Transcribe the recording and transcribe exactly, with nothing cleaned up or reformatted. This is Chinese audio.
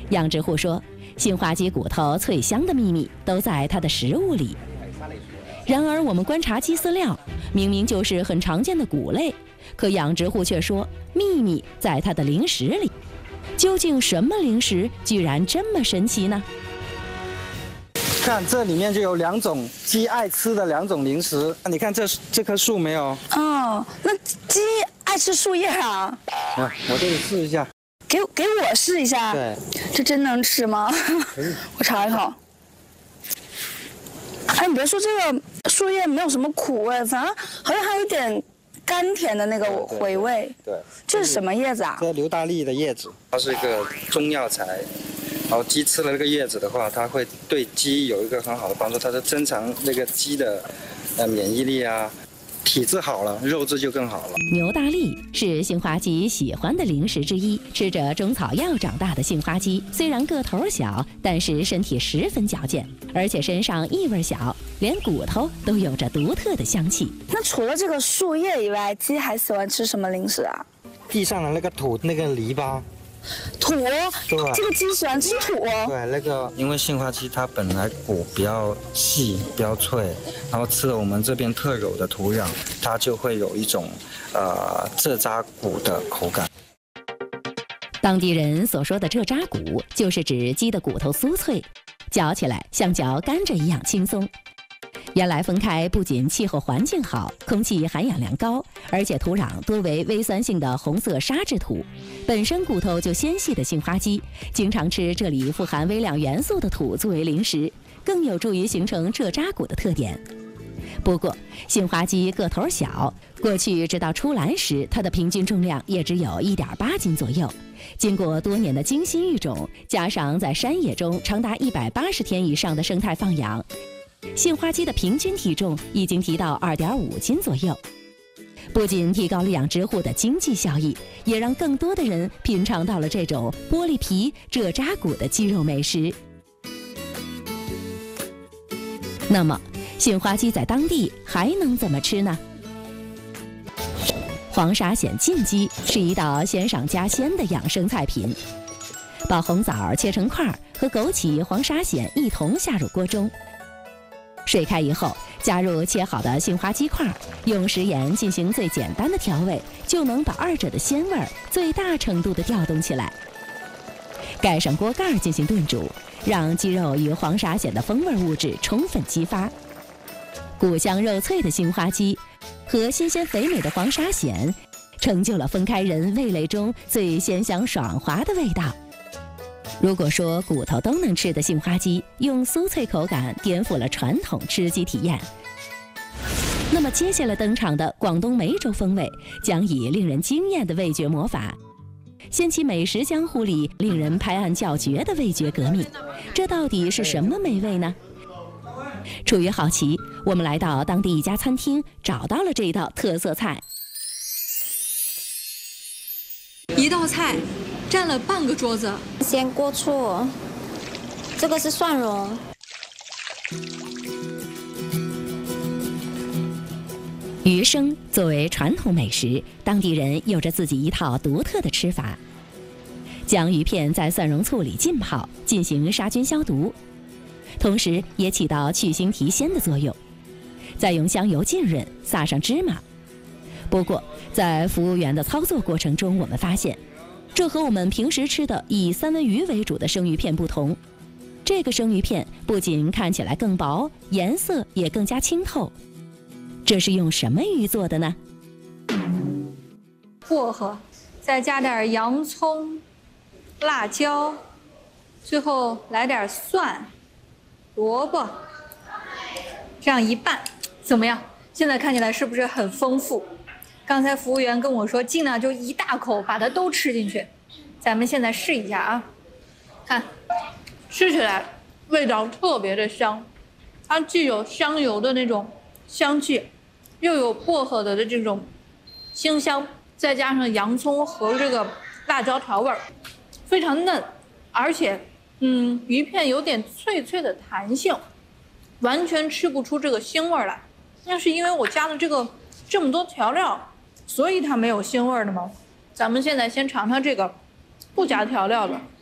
养殖户说，杏花鸡骨头脆香的秘密都在它的食物里。然而，我们观察鸡饲料，明明就是很常见的谷类，可养殖户却说秘密在它的零食里。究竟什么零食居然这么神奇呢？ 看这里面就有两种鸡爱吃的两种零食。你看这这棵树没有？ 哦，那鸡爱吃树叶啊？ 啊，我这里试一下。 给给我试一下。 对。 这真能吃吗？我尝一口。哎，你别说，这个树叶没有什么苦味，反而好像还有一点甘甜的那个回味。 对。 这是什么叶子啊？ 这硫大利的叶子，它是一个中药材。然后鸡吃了这个叶子的话，它会对鸡有一个很好的帮助，它是增强那个鸡的呃免疫力啊，体质好了，肉质就更好了。 牛大利是杏花鸡喜欢的零食之一，吃着中草药长大的杏花鸡，虽然个头小，但是身体十分矫健，而且身上异味小，连骨头都有着独特的香气。 那除了这个树叶以外，鸡还喜欢吃什么零食啊？ 地上的那个土，那个篱笆。 土，这个鸡喜欢吃土。 对，那个因为杏花鸡它本来骨比较细、比较脆，然后吃了我们这边特有的土壤，它就会有一种呃蔗渣骨的口感。 当地人所说的蔗渣骨，就是指鸡的骨头酥脆，嚼起来像嚼甘蔗一样轻松。原来分开不仅气候环境好，空气含氧量高，而且土壤多为微酸性的红色沙质土。本身骨头就纤细的杏花鸡，经常吃这里富含微量元素的土作为零食，更有助于形成蔗渣骨的特点。不过，杏花鸡个头小，过去直到出栏时，它的平均重量也只有 一点八斤左右。经过多年的精心育种，加上在山野中长达一百八十天以上的生态放养，杏花鸡的平均体重已经提到 二点五斤左右。不仅提高了养殖户的经济效益，也让更多的人品尝到了这种玻璃皮蔗渣骨的鸡肉美食。那么，杏花鸡在当地还能怎么吃呢？黄沙鲜浸鸡是一道鲜上加鲜的养生菜品。把红枣切成块，和枸杞、黄沙鲜一同下入锅中。水开以后，加入切好的杏花鸡块，用食盐进行最简单的调味，就能把二者的鲜味最大程度地调动起来。盖上锅盖进行炖煮，让鸡肉与黄沙鲜的风味物质充分激发。骨香肉脆的杏花鸡和新鲜肥美的黄沙鲜，成就了分开人味蕾中最鲜香爽滑的味道。如果说骨头都能吃的杏花鸡用酥脆口感颠覆了传统吃鸡体验，那么接下来登场的广东梅州风味将以令人惊艳的味觉魔法掀起美食江湖里令人拍案叫绝的味觉革命。这到底是什么美味呢？出于好奇，我们来到当地一家餐厅，找到了这一道特色菜。 一道菜占了半个桌子。 鲜锅醋，这个是蒜蓉。 鱼生作为传统美食，当地人有着自己一套独特的吃法。将鱼片在蒜蓉醋里浸泡，进行杀菌消毒，同时也起到去腥提鲜的作用。再用香油浸润，撒上芝麻。不过，在服务员的操作过程中，我们发现，这和我们平时吃的以三文鱼为主的生鱼片不同。这个生鱼片不仅看起来更薄，颜色也更加清透。这是用什么鱼做的呢？ 薄荷，再加点洋葱、辣椒，最后来点蒜、萝卜，这样一拌，怎么样？现在看起来是不是很丰富？刚才服务员跟我说，尽量就一大口把它都吃进去。咱们现在试一下啊，看，吃起来味道特别的香，它既有香油的那种香气，又有薄荷的的这种清香，再加上洋葱和这个辣椒调味，非常嫩，而且嗯，鱼片有点脆脆的弹性，完全吃不出这个腥味来。那是因为我加了这个这么多调料，所以它没有腥味的吗？咱们现在先尝尝这个不加调料的。